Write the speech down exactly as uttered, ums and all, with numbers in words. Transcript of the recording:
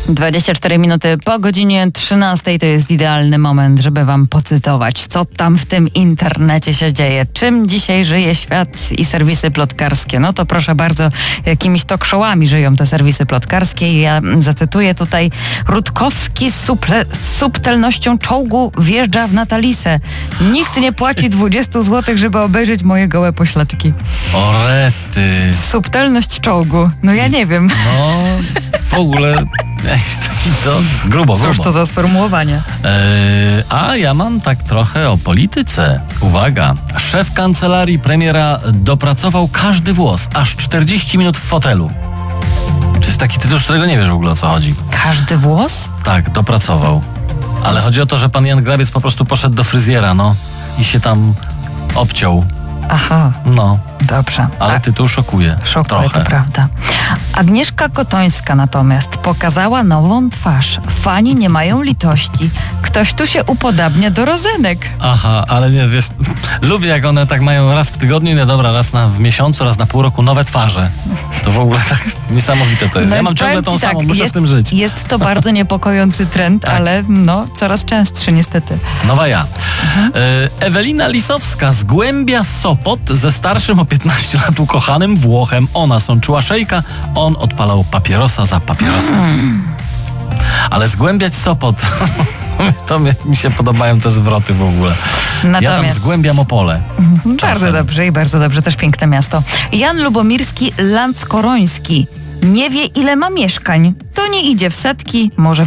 dwadzieścia cztery minuty po godzinie trzynastej to jest idealny moment, żeby wam pocytować, co tam w tym internecie się dzieje. Czym dzisiaj żyje świat i serwisy plotkarskie? No to proszę bardzo, jakimiś talk showami żyją te serwisy plotkarskie. Ja zacytuję tutaj: Rutkowski z suple, subtelnością czołgu wjeżdża w Natalisę. Nikt nie płaci dwadzieścia złotych, żeby obejrzeć moje gołe pośladki. O rety. Subtelność czołgu. No ja nie wiem. No, w ogóle... To grubo, grubo. Cóż to za sformułowanie? Eee, a ja mam tak trochę o polityce. Uwaga, szef kancelarii premiera dopracował każdy włos, aż czterdzieści minut w fotelu. To jest taki tytuł, z którego nie wiesz w ogóle, o co chodzi. Każdy włos? Tak, dopracował. Ale chodzi o to, że pan Jan Grabiec po prostu poszedł do fryzjera, no i się tam obciął. Aha. No. Dobrze. Ale A, tytuł szokuje. szokuje, trochę. to prawda. Agnieszka Kotońska natomiast pokazała nową twarz. Fani nie mają litości. Ktoś tu się upodabnia do Rozenek. Aha, ale nie, wiesz, lubię jak one tak mają raz w tygodniu, nie dobra, raz na, w miesiącu, raz na pół roku nowe twarze. To w ogóle tak niesamowite to jest. No Ja mam i ciągle powiem tą ci samą, tak, muszę jest, z tym żyć. Jest to bardzo niepokojący trend, Tak. ale no, coraz częstszy niestety. Nowa ja. Mhm. E, Ewelina Lisowska zgłębia Sopot ze starszym o piętnaście lat ukochanym Włochem. Ona sączyła szejka, on odpalał papierosa za papierosem. Mm. Ale zgłębiać Sopot, to mi, mi się podobają te zwroty w ogóle. Natomiast... Ja tam zgłębiam Opole. Mhm, bardzo dobrze i bardzo dobrze, też piękne miasto. Jan Lubomirski Landskoroński nie wie, ile ma mieszkań. To nie idzie w setki, może